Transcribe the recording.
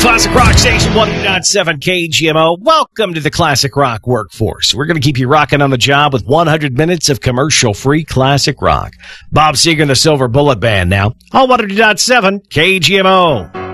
Classic Rock Station 102.7 KGMO. Welcome to the Classic Rock Workforce. We're going to keep you rocking on the job with 100 minutes of commercial-free classic rock. Bob Seger and the Silver Bullet Band now. On 102.7 KGMO.